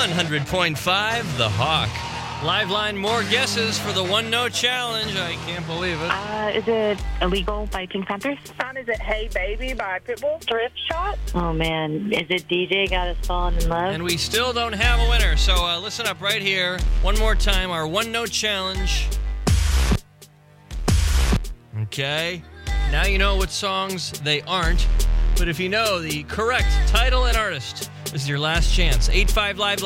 100.5 The Hawk. Liveline, more guesses for the One Note Challenge. I can't believe it. Is it Illegal by Pink Panthers? Is it Hey Baby by Pitbull? Thrift Shot? Oh, man. Is it DJ Got Us Falling in Love? And we still don't have a winner, so listen up right here. One more time, our One Note Challenge. Okay. Now you know what songs they aren't. But if you know the correct title and artist, this is your last chance. 85 Live